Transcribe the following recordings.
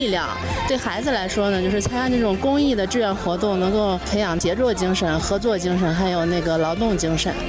力量。对孩子来说呢，就是参加这种公益的志愿活动，能够培养协作精神、合作精神，还有那个劳动精神。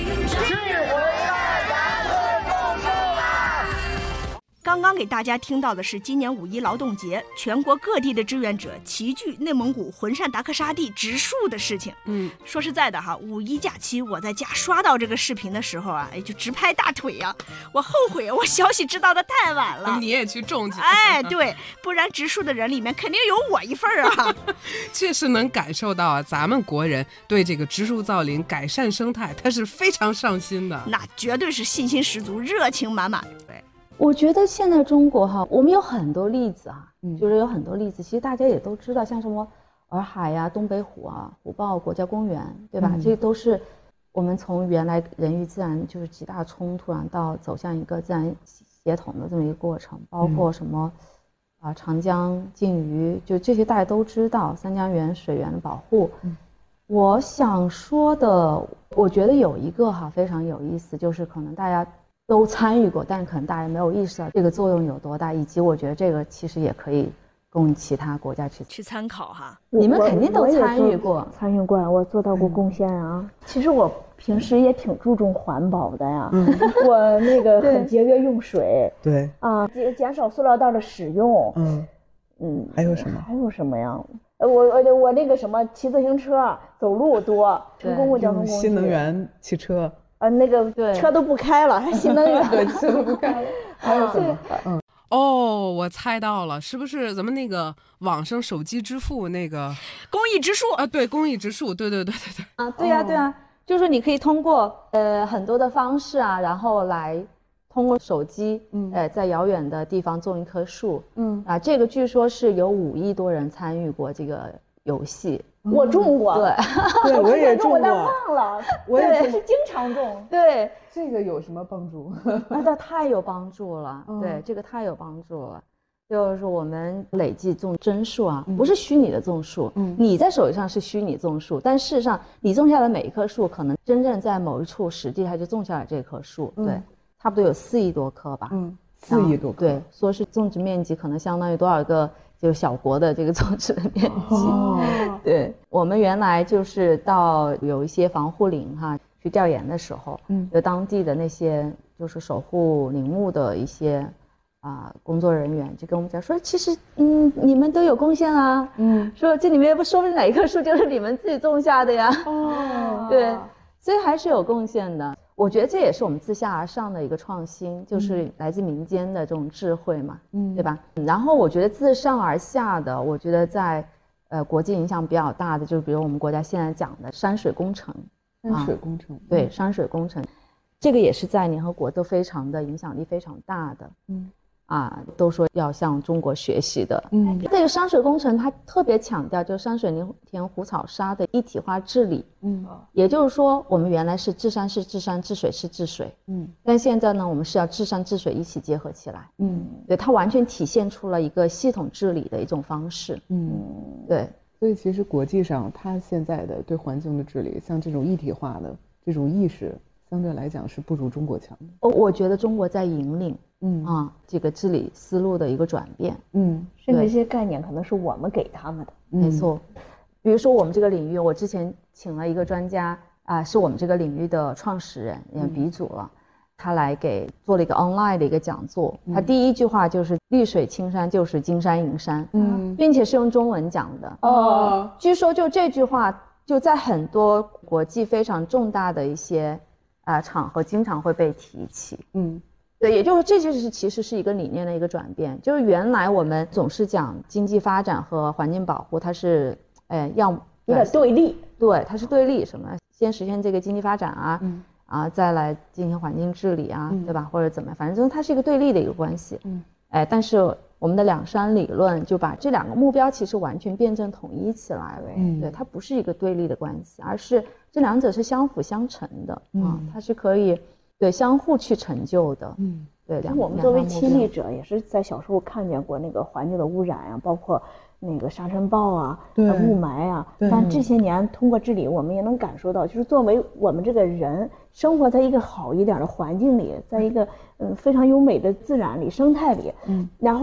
刚刚给大家听到的是今年5·1劳动节，全国各地的志愿者齐聚内蒙古浑善达克沙地植树的事情。说实在的哈，5·1假期我在家刷到这个视频的时候啊，就直拍大腿呀，我后悔我消息知道的太晚了。 你也去种去？ 对，不然植树的人里面肯定有我一份啊。 确实能感受到啊，咱们国人对这个植树造林、改善生态，他是非常上心的。 那绝对是信心十足、热情满满。对。 我觉得现在中国哈，我们有很多例子啊，就是有很多例子，其实大家也都知道，像什么洱海呀、东北虎啊、虎豹国家公园，对吧？这都是我们从原来人与自然就是极大冲突啊，到走向一个自然协同的这么一个过程，包括什么长江禁渔，就这些大家都知道，三江源水源的保护。我想说的，我觉得有一个非常有意思，就是可能大家都参与过，但可能大家没有意识到这个作用有多大，以及我觉得这个其实也可以供其他国家去参考哈。 你们肯定都参与过， 我做到过贡献啊。其实我平时也挺注重环保的呀，我那个很节约用水， 对啊，减少塑料袋的使用， 还有什么？ 还有什么呀？我那个什么，骑自行车、走路多，乘公共交通工具， 新能源汽车。 那个车都不开了，还新能源， 对，车都不开了。还有什么？ 我猜到了，是不是咱们那个网上手机支付那个公益植树啊？对，公益植树，对啊，对啊，就是你可以通过很多的方式啊，然后来通过手机，在遥远的地方种一棵树，这个据说是有5亿多人参与过这个游戏。 我种过， 对， 我也种过， 但忘了， 我也是经常种。 对， 这个有什么帮助？ 那太有帮助了，对，这个太有帮助了。就是我们累计种真树啊，不是虚拟的种树，你在手机上是虚拟种树，但事实上你种下的每一棵树，可能真正在某一处实地它就种下了这棵树，对，差不多有4亿多棵吧 ，4亿多棵， 对，说是种植面积可能相当于多少个就小国的这个种植的面积。对，我们原来就是到有一些防护林去调研的时候，有当地的那些就是守护林木的一些工作人员就跟我们讲说，其实你们都有贡献啊，说这里面不说明哪一棵树就是你们自己种下的呀，对，所以还是有贡献的。我觉得这也是我们自下而上的一个创新，就是来自民间的这种智慧嘛，对吧？然后我觉得自上而下的，我觉得在国际影响比较大的，就是比如我们国家现在讲的山水工程，对，山水工程，这个也是在联合国都非常的影响力非常大的，都说要向中国学习的。这个山水工程它特别强调就是山水林田湖草沙的一体化治理。也就是说我们原来是治山是治山，治水是治水。但现在呢，我们是要治山治水一起结合起来。对，它完全体现出了一个系统治理的一种方式。对。 所以其实国际上它现在的对环境的治理，像这种一体化的这种意识，相对来讲是不如中国强的。 我觉得中国在引领这个治理思路的一个转变， 甚至这些概念可能是我们给他们的， 没错。比如说我们这个领域，我之前请了一个专家是我们这个领域的创始人，也鼻祖了，他来做了一个 online 的一个讲座。他第一句话就是绿水青山就是金山银山，并且是用中文讲的。据说就这句话就在很多国际非常重大的一些场合经常会被提起。对，也就是这就是其实是一个理念的一个转变，就是原来我们总是讲经济发展和环境保护，它是有点对立， 对，它是对立，什么先实现这个经济发展再来进行环境治理对吧？或者怎么样，反正它是一个对立的一个关系。但是我们的两山理论就把这2个目标其实完全辩证统一起来了。对，它不是一个对立的关系，而是这2者是相辅相成的它是可以相互去成就的。对， 我们作为亲历者，也是在小时候看见过那个环境的污染包括那个沙尘暴雾霾但这些年通过治理，我们也能感受到，就是作为我们这个人生活在一个好一点的环境里，在一个非常优美的自然里、生态里，然后呢，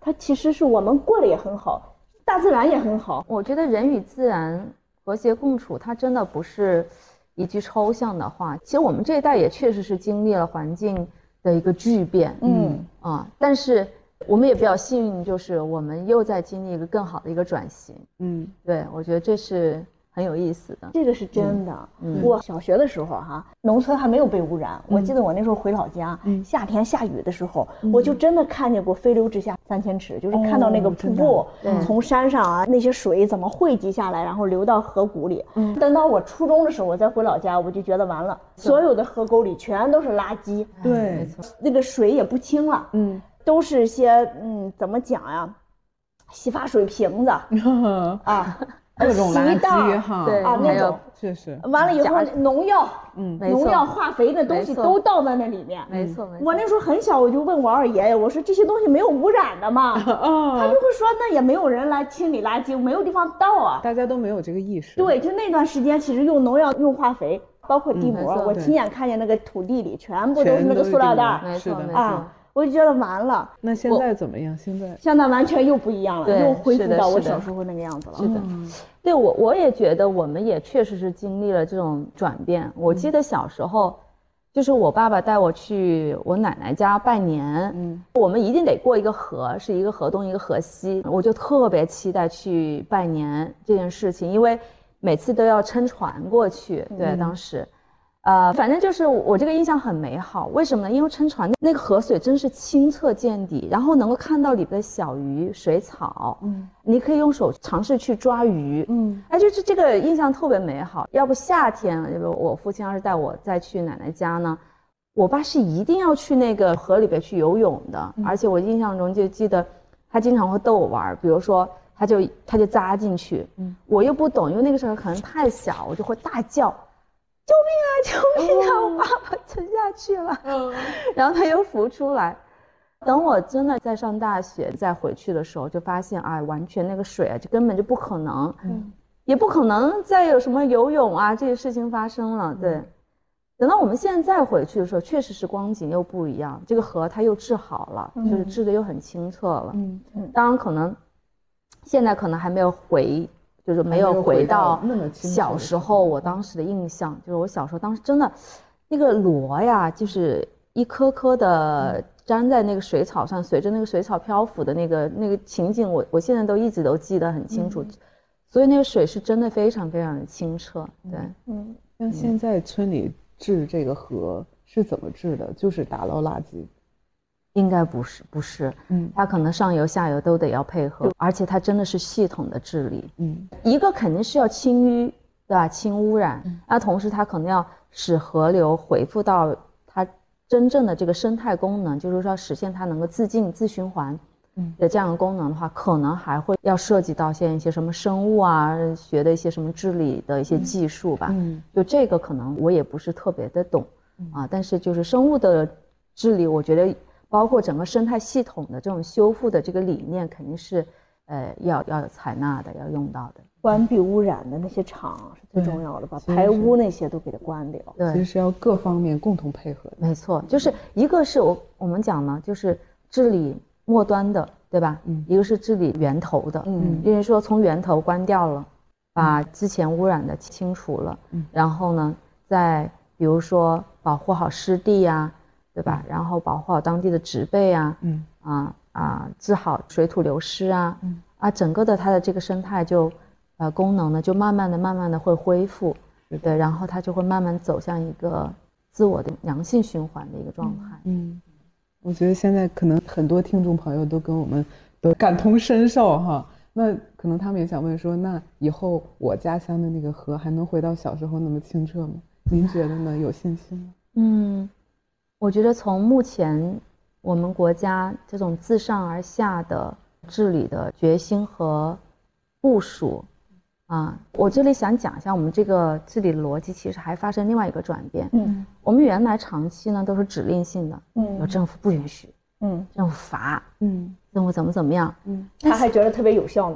它其实是我们过得也很好，大自然也很好。 我觉得人与自然和谐共处，它真的不是一句抽象的话。其实我们这一代也确实是经历了环境的一个巨变，但是我们也比较幸运，就是我们又在经历一个更好的一个转型。对，我觉得这是很有意思的。 这个是真的。我小学的时候农村还没有被污染。我记得我那时候回老家，夏天下雨的时候，我就真的看见过飞流直下3000尺，就是看到那个瀑布从山上那些水怎么汇集下来，然后流到河谷里。等到我初中的时候，我再回老家，我就觉得完了，所有的河沟里全都是垃圾， 对， 那个水也不清了，都是些怎么讲呀，洗发水瓶子各种垃圾哈， 对那种确实。 完了以后，农药、化肥的东西都倒在那里面。 没错。 我那时候很小，我就问我二爷爷，我说这些东西没有污染的吗？他就会说那也没有人来清理垃圾，没有地方倒啊。 大家都没有这个意识。 对，就那段时间，其实用农药、用化肥，包括地膜，我亲眼看见那个土地里全部都是那个塑料袋。 没错。 我就觉得完了。 那现在怎么样？现在完全又不一样了，又恢复到我小时候那个样子了。 是的，对，我也觉得我们也确实是经历了这种转变。我记得小时候，就是我爸爸带我去我奶奶家拜年，我们一定得过一个河，是一个河东一个河西，我就特别期待去拜年这件事情，因为每次都要撑船过去。对，当时。反正就是我这个印象很美好，为什么呢？因为撑船那个河水真是清澈见底，然后能够看到里边的小鱼、水草，你可以用手尝试去抓鱼，就是这个印象特别美好。要不夏天，我父亲要是带我再去奶奶家呢，我爸是一定要去那个河里边去游泳的，而且我印象中就记得他经常会逗我玩，比如说他就扎进去，我又不懂，因为那个时候可能太小，我就会大叫。救命啊！我爸爸沉下去了，然后他又浮出来。等我真的在上大学再回去的时候，就发现完全那个水就根本就不可能，也不可能再有什么游泳这些事情发生了。对，等到我们现在回去的时候，确实是光景又不一样，这个河它又治好了，就是治得又很清澈了。当然可能现在可能还没有就是没有回到小时候我当时的印象，就是我小时候当时真的那个螺呀，就是一颗颗的粘在那个水草上，随着那个水草漂浮的那个情景，我现在一直都记得很清楚。所以那个水是真的非常非常的清澈。对， 像现在村里治这个河是怎么治的？就是打捞垃圾。 应该不是，它可能上游下游都得要配合，而且它真的是系统的治理。一个肯定是要清淤，对吧？清污染，同时它可能要使河流恢复到它真正的这个生态功能，就是说实现它能够自净自循环的这样的功能的话，可能还会要涉及到现一些什么生物学的一些什么治理的一些技术吧。就这个可能我也不是特别的懂但是就是生物的治理，我觉得。包括整个生态系统的这种修复的这个理念，肯定是，要采纳的，要用到的。 关闭污染的那些厂是最重要的，把排污那些都给它关掉。 对，其实是要各方面共同配合的。 没错，就是一个是我们讲呢，就是治理末端的，对吧？一个是治理源头的。因为说从源头关掉了，把之前污染的清除了，然后呢，再比如说保护好湿地对吧？然后保护好当地的植被治好水土流失整个的它的这个生态就功能呢就慢慢的会恢复，对，然后它就会慢慢走向一个自我的良性循环的一个状态。 我觉得现在可能很多听众朋友都跟我们都感同身受哈。那可能他们也想问说，那以后我家乡的那个河还能回到小时候那么清澈吗？您觉得呢？有信心吗？ 我觉得从目前我们国家这种自上而下的治理的决心和部署我这里想讲一下我们这个治理的逻辑其实还发生另外一个转变。我们原来长期呢都是指令性的，有政府不允许，政府罚，政府怎么样， 他还觉得特别有效呢。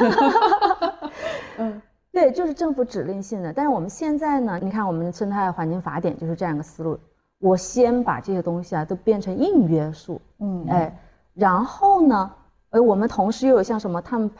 对，就是政府指令性的。但是我们现在呢，你看我们的生态环境法典就是这样一个思路。我先把这些东西都变成硬约束，然后呢， 而我们同时又有像什么碳